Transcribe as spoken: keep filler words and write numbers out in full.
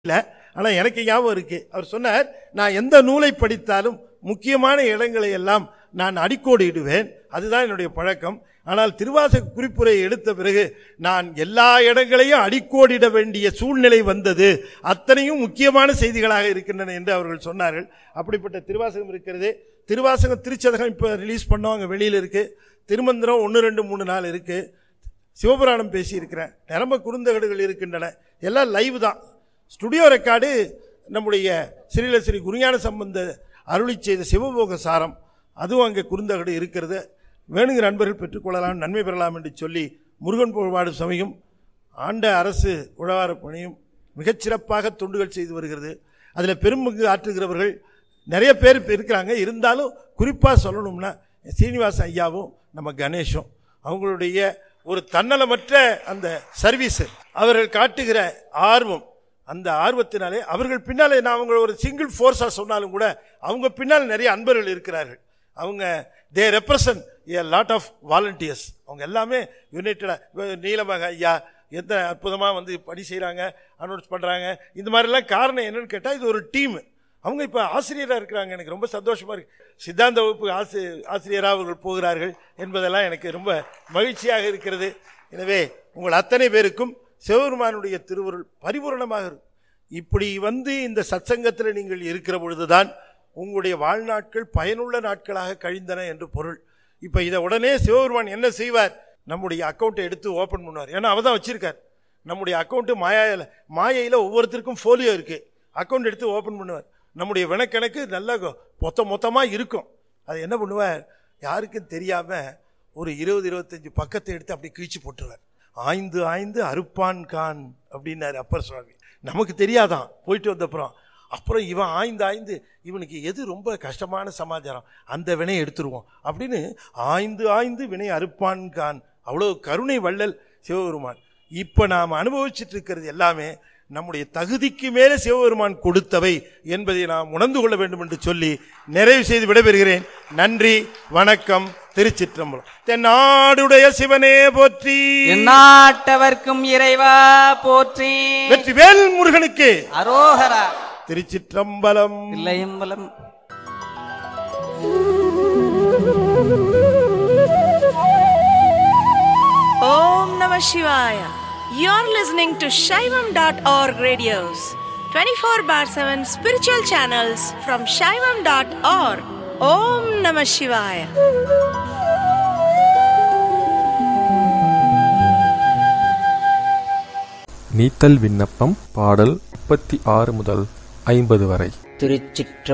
இல்லை. ஆனால் எனக்கு ஞாபகம் இருக்கு, அவர் சொன்னார், நான் எந்த நூலை படித்தாலும் முக்கியமான இடங்களை எல்லாம் நான் அடிக்கோடு இடுவேன், அதுதான் என்னுடைய பழக்கம். ஆனால் திருவாசக குறிப்புரை எடுத்த பிறகு நான் எல்லா இடங்களையும் அடிக்கோடிட வேண்டிய சூழ்நிலை வந்தது, அத்தனையும் முக்கியமான செய்திகளாக இருக்கின்றன என்று அவர்கள் சொன்னார்கள். அப்படிப்பட்ட திருவாசகம் இருக்கிறது. திருவாசகம் திருச்சதகம் இப்போ ரிலீஸ் பண்ணோம், அங்கே வெளியில் இருக்குது. திருமந்திரம் ஒன்று ரெண்டு மூணு நாள் இருக்குது. சிவபுராணம் பேசியிருக்கிறேன். நிரம்ப குறுந்தகடுகள் இருக்கின்றன. எல்லாம் லைவ் தான். ஸ்டுடியோ ரெக்கார்டு நம்முடைய ஸ்ரீல ஸ்ரீ குருஞான சம்பந்த அருளி செய்த சிவபோக சாரம், அதுவும் அங்கே குறுந்தகடு இருக்கிறது. வேணுங்கிற அன்பர்கள் பெற்றுக்கொள்ளலாம், நன்மை பெறலாம் என்று சொல்லி முருகன் புகழ்பாடு சமயம் ஆண்ட அரசு உழவார பணியும் மிகச்சிறப்பாக தொண்டுகள் செய்து வருகிறது. அதில் பெரும்பங்கு ஆற்றுகிறவர்கள் நிறைய பேர் இருக்கிறாங்க. இருந்தாலும் குறிப்பாக சொல்லணும்னா சீனிவாச ஐயாவும் நம்ம கணேஷும் அவங்களுடைய ஒரு தன்னலமற்ற அந்த சர்வீஸு, அவர்கள் காட்டுகிற ஆர்வம், அந்த ஆர்வத்தினாலே அவர்கள் பின்னாலே நான் அவங்கள ஒரு சிங்கிள் ஃபோர்ஸாக சொன்னாலும் கூட அவங்க பின்னால் நிறைய அன்பர்கள் இருக்கிறார்கள். அவங்க தே represent a lot of volunteers. அவங்க எல்லாமே யுனைட்டடாக, நீலமக ஐயா எந்த அற்புதமாக வந்து பணி செய்கிறாங்க, அனௌன்ஸ் பண்ணுறாங்க. இந்த மாதிரிலாம் காரணம் என்னன்னு கேட்டால் இது ஒரு டீம். அவங்க இப்போ ஆசிரியராக இருக்கிறாங்க. எனக்கு ரொம்ப சந்தோஷமாக இருக்குது. சித்தாந்த வகுப்பு ஆசி ஆசிரியராக அவர்கள் போகிறார்கள் என்பதெல்லாம் எனக்கு ரொம்ப மகிழ்ச்சியாக இருக்கிறது. எனவே உங்கள் அத்தனை பேருக்கும் சிவபெருமானுடைய திருவருள் பரிபூரணமாக இருக்கும். இப்படி வந்து இந்த சத்சங்கத்தில் நீங்கள் இருக்கிற பொழுதுதான் உங்களுடைய வாழ்நாட்கள் பயனுள்ள நாட்களாக கழிந்தன என்று பொருள். இப்போ இதை உடனே சிவபெருமான் என்ன செய்வார்? நம்முடைய அக்கௌண்ட்டை எடுத்து ஓப்பன் பண்ணுவார். ஏன்னா அவர் தான் வச்சிருக்கார். நம்முடைய அக்கௌண்ட்டு மாயாயில் மாயையில் ஒவ்வொருத்தருக்கும் ஃபோலியோ இருக்குது. அக்கௌண்ட் எடுத்து ஓப்பன் பண்ணுவார். நம்முடைய வினக்கணக்கு நல்லா மொத்த மொத்தமாக இருக்கும். அது என்ன பண்ணுவார்? யாருக்கும் தெரியாமல் ஒரு இருபது இருபத்தஞ்சி பக்கத்தை எடுத்து அப்படி கிழிச்சு போட்டுருவார். ஆய்ந்து ஆய்ந்து அறுப்பான் கான் அப்படின்னாரு அப்பர் சுவாமி. நமக்கு தெரியாதான் போயிட்டு வந்தப்புறம். அப்புறம் இவன் ஆய்ந்து ஆய்ந்து இவனுக்கு எது ரொம்ப கஷ்டமான சமாச்சாரம், அந்த வினையை எடுத்துருவோம் அப்படின்னு ஆய்ந்து ஆய்ந்து வினை அறுப்பான் கான். அவ்வளோ கருணை வள்ளல் சிவபெருமான். இப்போ நாம் அனுபவிச்சுட்டு இருக்கிறது எல்லாமே நம்முடைய தகுதிக்கு மேலே சிவபெருமான் கொடுத்தவை என்பதை நாம் உணர்ந்து கொள்ள வேண்டும் என்று சொல்லி நிறைவு செய்து விடைபெறுகிறேன். நன்றி, வணக்கம், திருச்சிற்றம்பலம். தென்னாடுடைய சிவனே போற்றி, எந்நாட்டவர்க்கும் இறைவா போற்றி, வெற்றிவேல் முருகனுக்கு அரோகரா, திருச்சிற்றம்பலம், இல்லையம்பலம். Om Namah Shivaya. You're listening to Shaivam dot org radios, twenty-four bar seven spiritual channels from Shaivam dot org. Om Namah Shivaya. நீத்தல் விண்ணப்பம் பாடல் முப்பத்தி ஆறு முதல் ஐம்பது வரை. திருச்சிற்ற